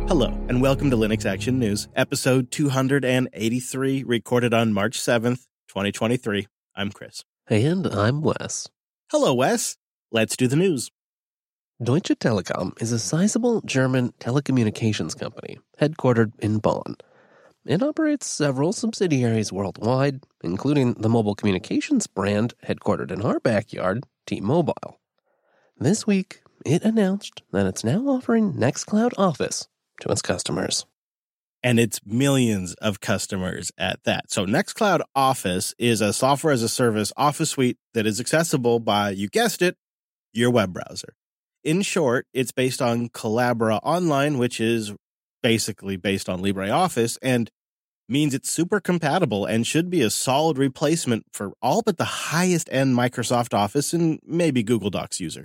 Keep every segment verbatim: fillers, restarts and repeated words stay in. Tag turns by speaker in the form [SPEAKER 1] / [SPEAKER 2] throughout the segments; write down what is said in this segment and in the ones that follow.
[SPEAKER 1] Hello, and welcome to Linux Action News, episode two hundred eighty-three, recorded on March seventh, twenty twenty-three. I'm Chris.
[SPEAKER 2] And I'm Wes.
[SPEAKER 1] Hello, Wes. Let's do the news.
[SPEAKER 2] Deutsche Telekom is a sizable German telecommunications company headquartered in Bonn. It operates several subsidiaries worldwide, including the mobile communications brand headquartered in our backyard, T-Mobile. This week, it announced that it's now offering Nextcloud Office to its customers.
[SPEAKER 1] And it's millions of customers at that. So Nextcloud Office is a software as a service office suite that is accessible by, you guessed it, your web browser. In short, it's based on Collabora Online, which is basically based on LibreOffice, and means it's super compatible and should be a solid replacement for all but the highest-end Microsoft Office and maybe Google Docs user.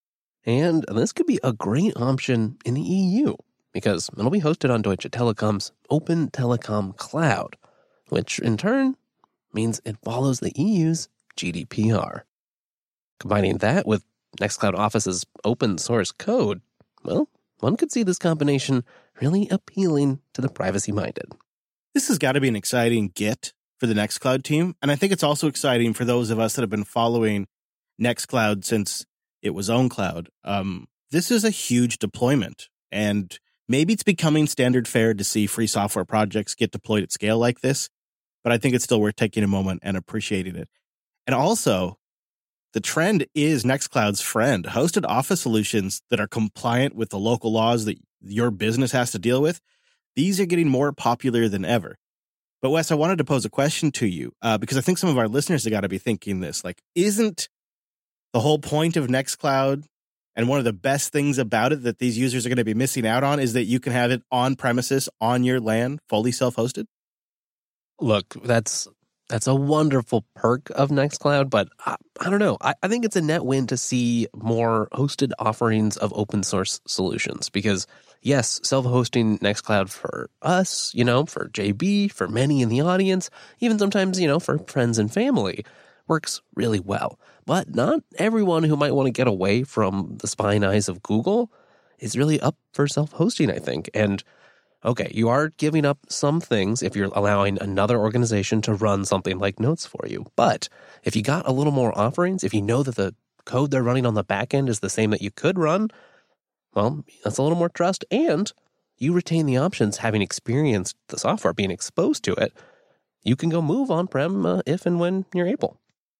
[SPEAKER 2] And this could be a great option in the E U, because it'll be hosted on Deutsche Telekom's Open Telecom Cloud, which in turn means it follows the E U's G D P R. Combining that with Nextcloud Office's open source code, well, one could see this combination really appealing to the privacy-minded.
[SPEAKER 1] This has got to be an exciting get for the Nextcloud team, and I think it's also exciting for those of us that have been following Nextcloud since it was OwnCloud. Um, this is a huge deployment, and maybe it's becoming standard fare to see free software projects get deployed at scale like this, but I think it's still worth taking a moment and appreciating it. And also, the trend is Nextcloud's friend. Hosted Office solutions that are compliant with the local laws that your business has to deal with, these are getting more popular than ever. But Wes, I wanted to pose a question to you, uh, because I think some of our listeners have got to be thinking this, like, isn't the whole point of Nextcloud and one of the best things about it that these users are going to be missing out on is that you can have it on premises, on your LAN, fully self-hosted?
[SPEAKER 2] Look, that's that's a wonderful perk of Nextcloud, but I, I don't know. I, I think it's a net win to see more hosted offerings of open source solutions because, yes, self-hosting Nextcloud for us, you know, for J B, for many in the audience, even sometimes, you know, for friends and family, works really well. But not everyone who might want to get away from the spying eyes of Google is really up for self-hosting, I think. And okay, you are giving up some things if you're allowing another organization to run something like Notes for you. But if you got a little more offerings, if you know that the code they're running on the back end is the same that you could run, well, that's a little more trust. And you retain the options, having experienced the software, being exposed to it. You can go move on-prem uh, if and when you're able.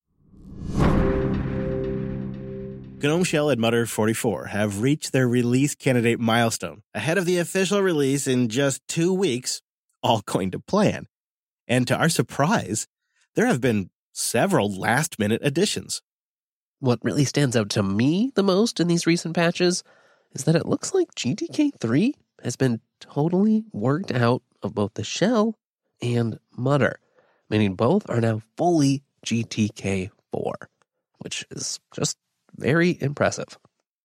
[SPEAKER 1] GNOME Shell and Mutter forty-four have reached their release candidate milestone ahead of the official release in just two weeks, all going to plan. And to our surprise, there have been several last-minute additions.
[SPEAKER 2] What really stands out to me the most in these recent patches is that it looks like G T K three has been totally worked out of both the shell and Mutter, meaning both are now fully G T K four, which is just very impressive.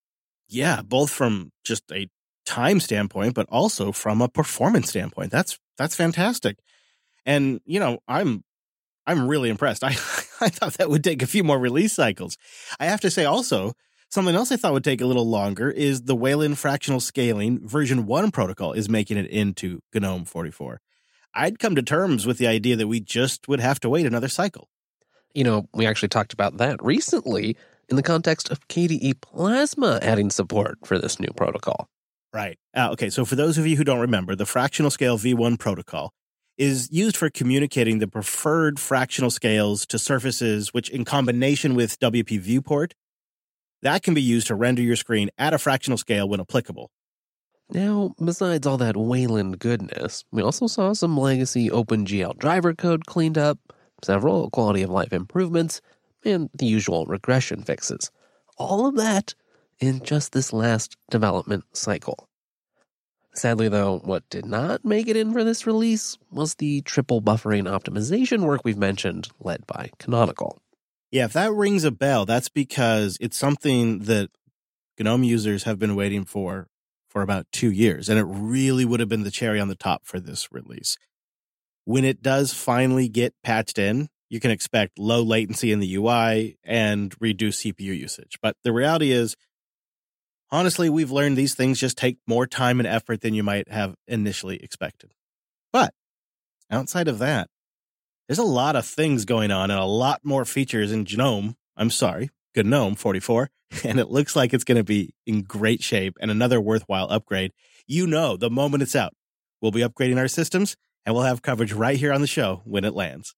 [SPEAKER 1] Yeah, both from just a time standpoint, but also from a performance standpoint. That's that's fantastic. And, you know, I'm I'm really impressed. I, I thought that would take a few more release cycles. I have to say also, something else I thought would take a little longer is the Wayland fractional scaling version one protocol is making it into GNOME forty-four. I'd come to terms with the idea that we just would have to wait another cycle.
[SPEAKER 2] You know, we actually talked about that recently in the context of K D E Plasma adding support for this new protocol.
[SPEAKER 1] Right. Uh, okay, so for those of you who don't remember, the fractional scale V one protocol is used for communicating the preferred fractional scales to surfaces, which in combination with W P Viewport, that can be used to render your screen at a fractional scale when applicable.
[SPEAKER 2] Now, besides all that Wayland goodness, we also saw some legacy OpenGL driver code cleaned up, several quality of life improvements, and the usual regression fixes. All of that in just this last development cycle. Sadly, though, what did not make it in for this release was the triple buffering optimization work we've mentioned, led by Canonical.
[SPEAKER 1] Yeah, if that rings a bell, that's because it's something that GNOME users have been waiting for for about two years, and it really would have been the cherry on the top for this release. When it does finally get patched in, you can expect low latency in the U I and reduced C P U usage. But the reality is, Honestly, we've learned these things just take more time and effort than you might have initially expected. But outside of that, there's a lot of things going on and a lot more features in GNOME. I'm sorry, GNOME forty-four. And it looks like it's going to be in great shape and another worthwhile upgrade. You know, the moment it's out, we'll be upgrading our systems and we'll have coverage right here on the show when it lands.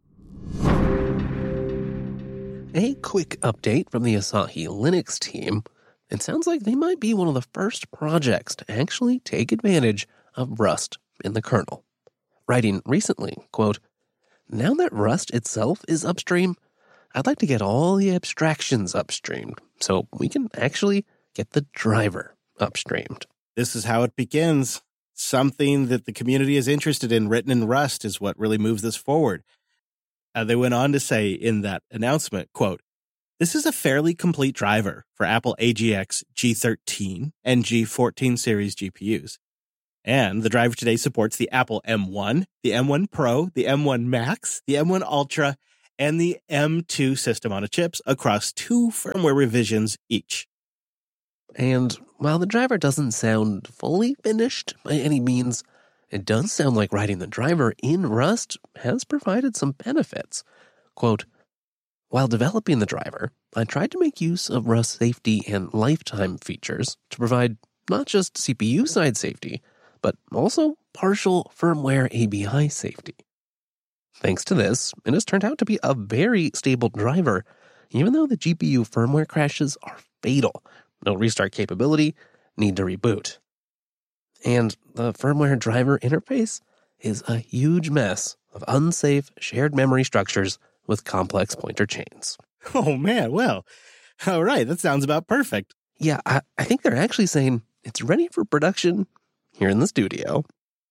[SPEAKER 2] A quick update from the Asahi Linux team. It sounds like they might be one of the first projects to actually take advantage of Rust in the kernel. Writing recently, quote, "Now that Rust itself is upstream, I'd like to get all the abstractions upstreamed so we can actually get the driver upstreamed."
[SPEAKER 1] This is how it begins. Something that the community is interested in written in Rust is what really moves this forward. Uh, they went on to say in that announcement, quote, "This is a fairly complete driver for Apple A G X G thirteen and G fourteen series G P Us. And the driver today supports the Apple M one, the M one Pro, the M one Max, the M one Ultra, and the M two system on a chips across two firmware revisions each."
[SPEAKER 2] And while the driver doesn't sound fully finished by any means, it does sound like writing the driver in Rust has provided some benefits. Quote, "While developing the driver, I tried to make use of Rust safety and lifetime features to provide not just C P U-side safety, but also partial firmware A B I safety. Thanks to this, it has turned out to be a very stable driver, even though the G P U firmware crashes are fatal. No restart capability, need to reboot. And the firmware driver interface is a huge mess of unsafe shared memory structures with complex pointer chains."
[SPEAKER 1] Oh, man. Well, all right. That sounds about perfect.
[SPEAKER 2] Yeah, I, I think they're actually saying it's ready for production here in the studio.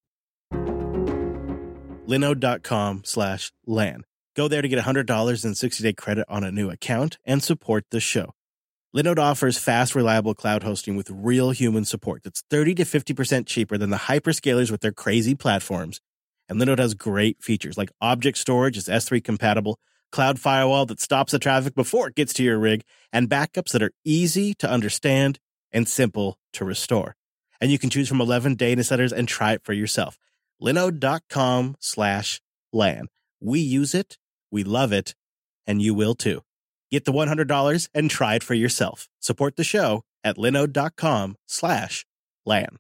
[SPEAKER 1] Linode.com slash LAN. Go there to get one hundred dollars in sixty-day credit on a new account and support the show. Linode offers fast, reliable cloud hosting with real human support that's thirty to fifty percent cheaper than the hyperscalers with their crazy platforms. And Linode has great features like object storage is S three compatible, cloud firewall that stops the traffic before it gets to your rig, and backups that are easy to understand and simple to restore. And you can choose from eleven data centers and try it for yourself. Linode.com slash LAN. We use it, we love it, and you will too. Get the one hundred dollars and try it for yourself. Support the show at linode.com slash LAN.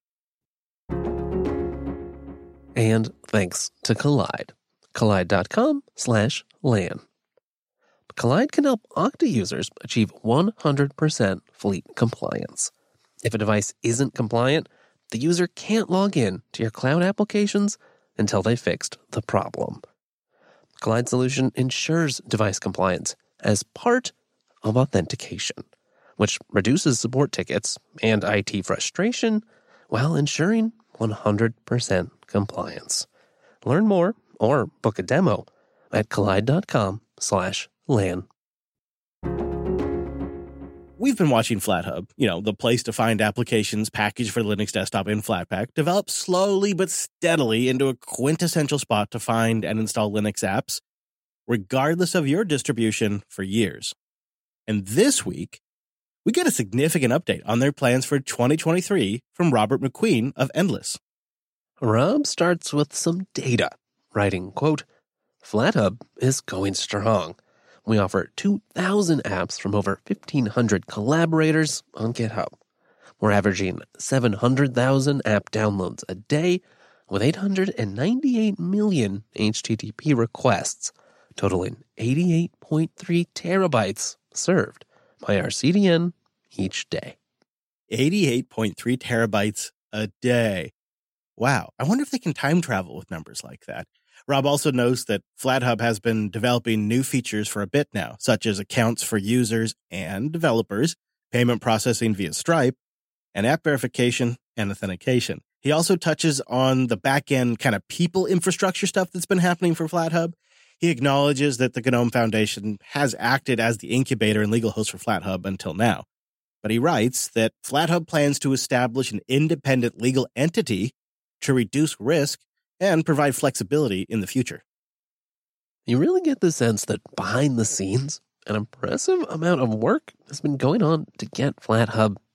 [SPEAKER 2] And thanks to Collide. Collide.com slash LAN. Collide can help Okta users achieve one hundred percent fleet compliance. If a device isn't compliant, the user can't log in to your cloud applications until they fixed the problem. Collide solution ensures device compliance as part of authentication, which reduces support tickets and I T frustration while ensuring one hundred percent compliance. Learn more or book a demo at collide.com slash LAN.
[SPEAKER 1] We've been watching FlatHub, you know, the place to find applications packaged for Linux desktop in Flatpak, develop slowly but steadily into a quintessential spot to find and install Linux apps, regardless of your distribution, for years. And this week, we get a significant update on their plans for twenty twenty-three from Robert McQueen of Endless.
[SPEAKER 2] Rob starts with some data, writing, quote, "FlatHub is going strong. We offer two thousand apps from over fifteen hundred collaborators on GitHub. We're averaging seven hundred thousand app downloads a day with eight hundred ninety-eight million H T T P requests, totaling eighty-eight point three terabytes served by our C D N each day."
[SPEAKER 1] eighty-eight point three terabytes a day. Wow. I wonder if they can time travel with numbers like that. Rob also knows that FlatHub has been developing new features for a bit now, such as accounts for users and developers, payment processing via Stripe, and app verification and authentication. He also touches on the back-end kind of people infrastructure stuff that's been happening for FlatHub. He acknowledges that the GNOME Foundation has acted as the incubator and legal host for FlatHub until now. But he writes that FlatHub plans to establish an independent legal entity to reduce risk and provide flexibility in the future.
[SPEAKER 2] You really get the sense that behind the scenes, an impressive amount of work has been going on to get FlatHub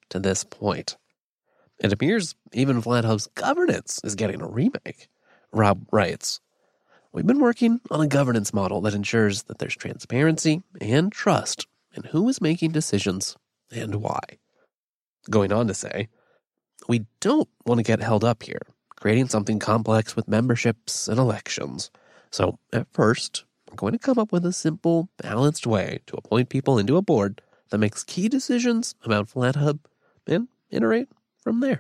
[SPEAKER 2] to this point. It appears even FlatHub's governance is getting a remake. Rob writes, "We've been working on a governance model that ensures that there's transparency and trust in who is making decisions and why." Going on to say, "We don't want to get held up here, creating something complex with memberships and elections. So at first, we're going to come up with a simple, balanced way to appoint people into a board that makes key decisions about FlatHub and iterate from there."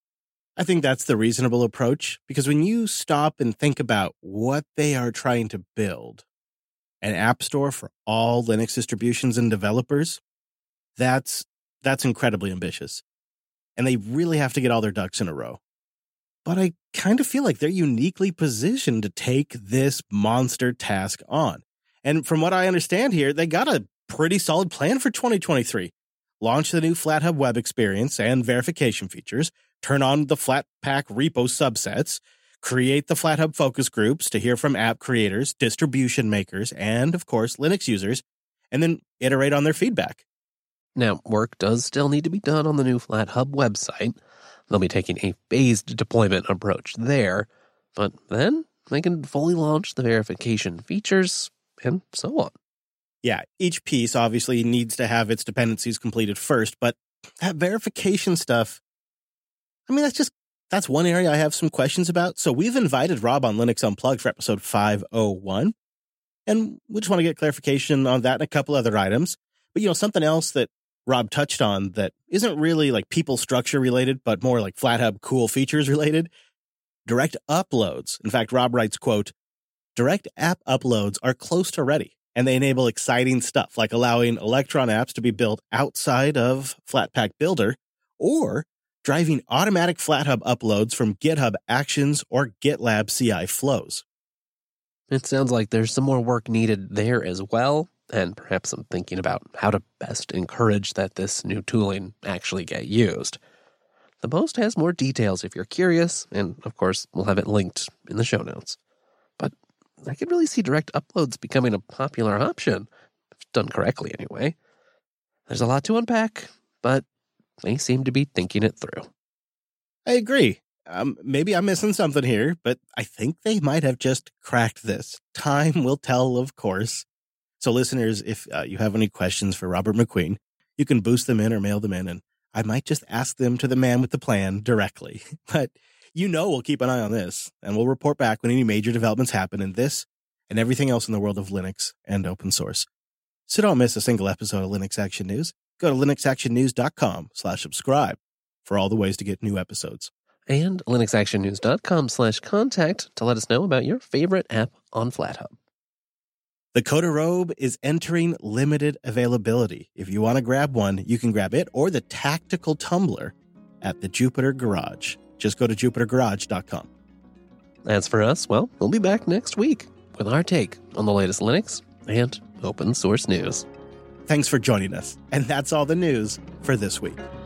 [SPEAKER 1] I think that's the reasonable approach, because when you stop and think about what they are trying to build, an app store for all Linux distributions and developers, that's that's incredibly ambitious. And they really have to get all their ducks in a row. But I kind of feel like they're uniquely positioned to take this monster task on. And from what I understand here, they got a pretty solid plan for twenty twenty-three. Launch the new FlatHub web experience and verification features, turn on the Flatpak repo subsets, create the FlatHub focus groups to hear from app creators, distribution makers, and, of course, Linux users, and then iterate on their feedback.
[SPEAKER 2] Now, work does still need to be done on the new FlatHub website. They'll be taking a phased deployment approach there, but then they can fully launch the verification features and so on.
[SPEAKER 1] Yeah, each piece obviously needs to have its dependencies completed first, but that verification stuff, I mean, that's just, that's one area I have some questions about. So we've invited Rob on Linux Unplugged for episode five oh one, and we just want to get clarification on that and a couple other items. But, you know, something else that Rob touched on that isn't really like people structure related, but more like FlatHub cool features related, direct uploads. In fact, Rob writes, quote, "Direct app uploads are close to ready, and they enable exciting stuff like allowing Electron apps to be built outside of Flatpak Builder or driving automatic FlatHub uploads from GitHub Actions or GitLab C I flows."
[SPEAKER 2] It sounds like there's some more work needed there as well, and perhaps some thinking about how to best encourage that this new tooling actually get used. The post has more details if you're curious, and of course, we'll have it linked in the show notes. But I could really see direct uploads becoming a popular option, if done correctly anyway. There's a lot to unpack, but they seem to be thinking it through.
[SPEAKER 1] I agree. Um, maybe I'm missing something here, but I think they might have just cracked this. Time will tell, of course. So listeners, if uh, you have any questions for Robert McQueen, you can boost them in or mail them in, and I might just ask them to the man with the plan directly. But you know we'll keep an eye on this, and we'll report back when any major developments happen in this and everything else in the world of Linux and open source. So don't miss a single episode of Linux Action News. Go to linuxactionnews.com slash subscribe for all the ways to get new episodes.
[SPEAKER 2] And linuxactionnews.com slash contact to let us know about your favorite app on FlatHub.
[SPEAKER 1] The Coda Robe is entering limited availability. If you want to grab one, you can grab it or the Tactical Tumbler at the Jupiter Garage. Just go to jupiter garage dot com.
[SPEAKER 2] As for us, well, we'll be back next week with our take on the latest Linux and open source news.
[SPEAKER 1] Thanks for joining us. And that's all the news for this week.